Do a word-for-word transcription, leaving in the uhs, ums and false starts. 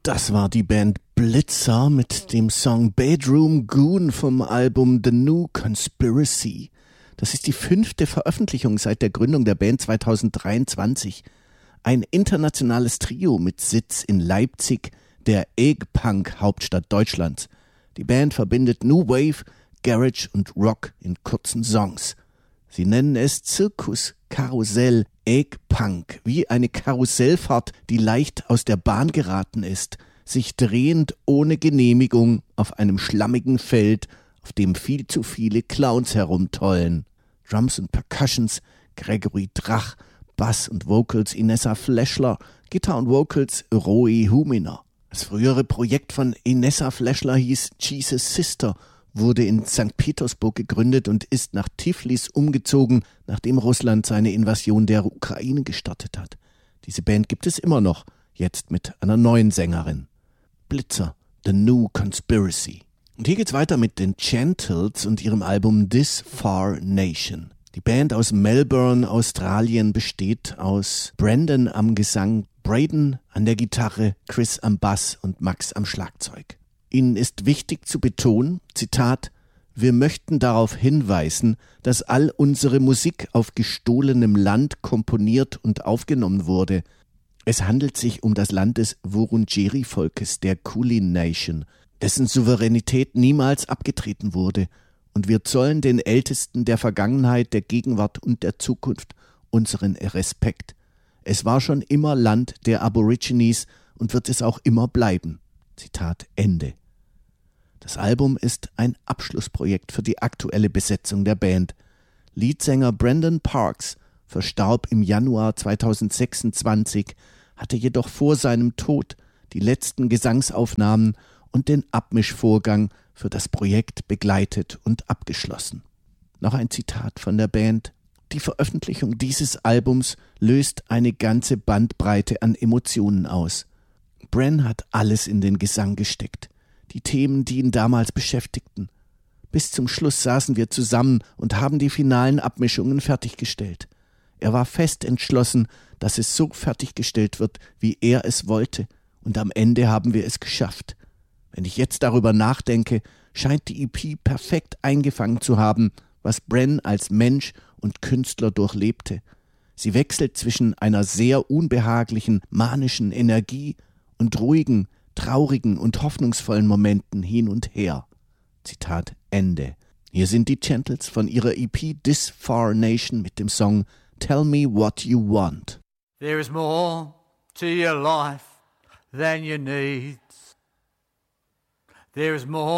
Das war die Band Blitzer mit dem Song Bedroom Goon vom Album The New Conspiracy. Das ist die fünfte Veröffentlichung seit der Gründung der Band zweitausenddreiundzwanzig. Ein internationales Trio mit Sitz in Leipzig, der Egg-Punk-Hauptstadt Deutschlands. Die Band verbindet New Wave, Garage und Rock in kurzen Songs. Sie nennen es Zirkus, Karussell, Egg-Punk, wie eine Karussellfahrt, die leicht aus der Bahn geraten ist, sich drehend ohne Genehmigung auf einem schlammigen Feld, auf dem viel zu viele Clowns herumtollen. Drums und Percussions Gregory Drach, Bass und Vocals Inessa Fleschler, Gitarre und Vocals Roy Huminer. Das frühere Projekt von Inessa Fleschler hieß Jesus Sister, wurde in Sankt Petersburg gegründet und ist nach Tiflis umgezogen, nachdem Russland seine Invasion der Ukraine gestartet hat. Diese Band gibt es immer noch, jetzt mit einer neuen Sängerin. Blitzer, The New Conspiracy. Und hier geht's weiter mit den Gentles und ihrem Album This Far Nation. Die Band aus Melbourne, Australien, besteht aus Brandon am Gesang, Braden an der Gitarre, Chris am Bass und Max am Schlagzeug. Ihnen ist wichtig zu betonen, Zitat, wir möchten darauf hinweisen, dass all unsere Musik auf gestohlenem Land komponiert und aufgenommen wurde. Es handelt sich um das Land des Wurundjeri-Volkes, der Kulin Nation, dessen Souveränität niemals abgetreten wurde. Und wir zollen den Ältesten der Vergangenheit, der Gegenwart und der Zukunft unseren Respekt. Es war schon immer Land der Aborigines und wird es auch immer bleiben. Zitat Ende. Das Album ist ein Abschlussprojekt für die aktuelle Besetzung der Band. Leadsänger Brandon Parks verstarb im Januar zweitausendsechsundzwanzig, hatte jedoch vor seinem Tod die letzten Gesangsaufnahmen und den Abmischvorgang für das Projekt begleitet und abgeschlossen. Noch ein Zitat von der Band. Die Veröffentlichung dieses Albums löst eine ganze Bandbreite an Emotionen aus. Bren hat alles in den Gesang gesteckt. Die Themen, die ihn damals beschäftigten. Bis zum Schluss saßen wir zusammen und haben die finalen Abmischungen fertiggestellt. Er war fest entschlossen, dass es so fertiggestellt wird, wie er es wollte, und am Ende haben wir es geschafft. Wenn ich jetzt darüber nachdenke, scheint die E P perfekt eingefangen zu haben, was Bren als Mensch und Künstler durchlebte. Sie wechselt zwischen einer sehr unbehaglichen, manischen Energie und ruhigen, traurigen und hoffnungsvollen Momenten hin und her. Zitat Ende. Hier sind die Gentles von ihrer E P This Far Nation mit dem Song Tell Me What You Want. There is more to your life than your needs. There is more